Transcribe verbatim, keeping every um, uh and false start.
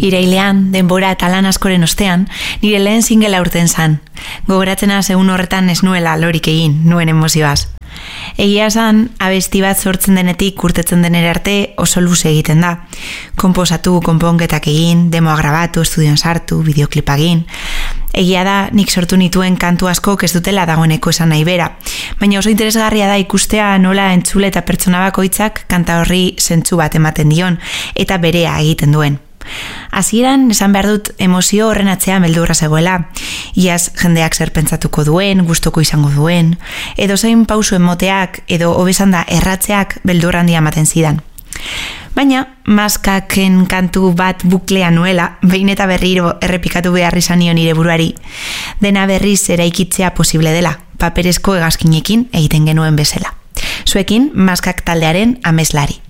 Irailean, denbora eta lan askoren ostean, nire lehen singela urten zan. Gogoratzena egun horretan ez nuela lorik egin, nuen emozioaz. Egia esan, abesti bat sortzen denetik urtetzen denera arte oso luze egiten da. Konposatu, konponketak egin, demoa grabatu, estudion sartu, bideoklipa egin. Egia da, nik sortu nituen kantu asko ez dutela dagoeneko esan nahi bera. Baina oso interesgarria da ikustea nola entzule eta pertsona bakoitzak kanta horri zentzu bat ematen dion eta berea egiten duen. Hasieran esan behar dut emozio horren atzean beldurra zegoela. Iaz jendeak zer pentsatuko duen, gustoko izango duen, edo zein pausu emoteak edo hobesan da erratzeak beldur handia ematen zidan. Baina, maskaken kantu bat buklea nuela, behin eta berriro errepikatu behar izan nion nire buruari, dena berriz eraikitzea posible dela, paperezko hegazkinekin egiten genuen bezala. Zuekin, maskak taldearen ameslari.